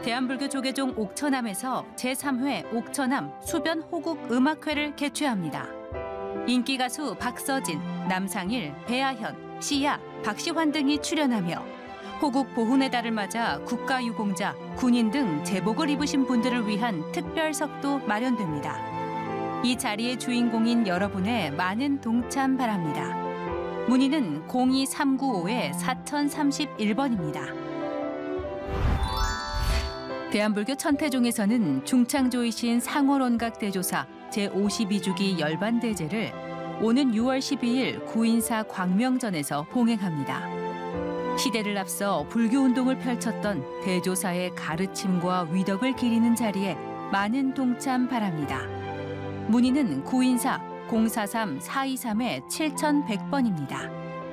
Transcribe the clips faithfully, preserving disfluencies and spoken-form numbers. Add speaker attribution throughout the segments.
Speaker 1: 대한불교 조계종 옥천암에서 제삼 회 옥천암 수변 호국 음악회를 개최합니다. 인기 가수 박서진, 남상일, 배아현, 씨야, 박시환 등이 출연하며 호국 보훈의 달을 맞아 국가유공자, 군인 등 제복을 입으신 분들을 위한 특별석도 마련됩니다. 이 자리의 주인공인 여러분의 많은 동참 바랍니다. 문의는 공이 삼구오 사공삼일 번입니다. 대한불교 천태종에서는 중창조이신 상월원각 대조사 제오십이 주기 열반대제를 오는 유월 십이일 구인사 광명전에서 봉행합니다. 시대를 앞서 불교운동을 펼쳤던 대조사의 가르침과 위덕을 기리는 자리에 많은 동참 바랍니다. 문의는 구인사 공사삼 사이삼 칠천백 번입니다.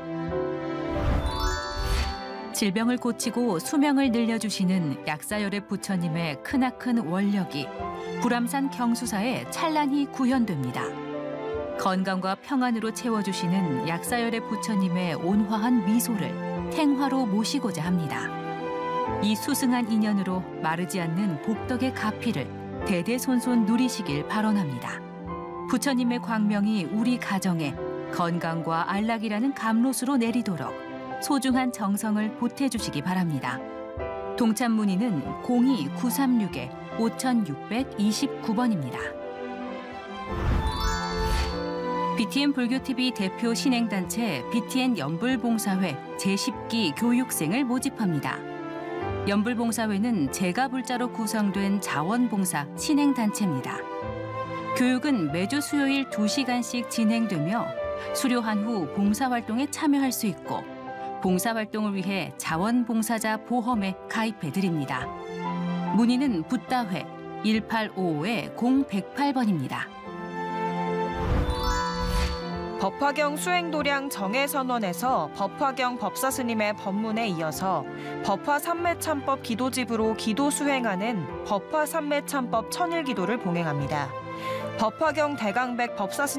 Speaker 1: 질병을 고치고 수명을 늘려주시는 약사열애 부처님의 크나큰 원력이 불암산 경수사에 찬란히 구현됩니다. 건강과 평안으로 채워주시는 약사열애 부처님의 온화한 미소를 탱화로 모시고자 합니다. 이 수승한 인연으로 마르지 않는 복덕의 가피를 대대손손 누리시길 발언합니다. 부처님의 광명이 우리 가정에 건강과 안락이라는 감로수로 내리도록 소중한 정성을 보태주시기 바랍니다. 동참 문의는 공이 구삼육 오육이구 번입니다. 비티엔 불교티비 대표 신행단체 비티엔 연불봉사회 제십 기 교육생을 모집합니다. 연불봉사회는 제가불자로 구성된 자원봉사 신행단체입니다. 교육은 매주 수요일 두 시간씩 진행되며 수료한 후 봉사활동에 참여할 수 있고 봉사활동을 위해 자원봉사자 보험에 가입해드립니다. 문의는 붓다회 일팔오오 공백팔 번입니다.
Speaker 2: 법화경 수행도량 정해선언에서 법화경 법사스님의 법문에 이어서 법화삼매참법 기도집으로 기도 수행하는 법화삼매참법 천일기도를 봉행합니다. 법화경 대강백 법사스님